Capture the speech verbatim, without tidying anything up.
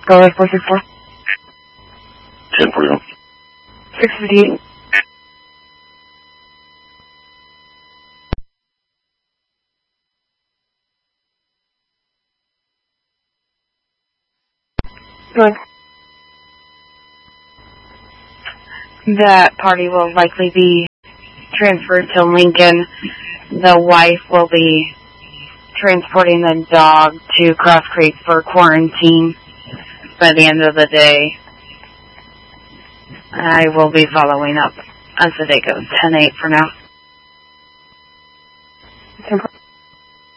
Go ahead, four six four. ten forty-one. six fifty-eight. Go ahead. That party will likely be transferred to Lincoln. The wife will be transporting the dog to Cross Creek for quarantine by the end of the day. I will be following up as the day goes. ten eight for now.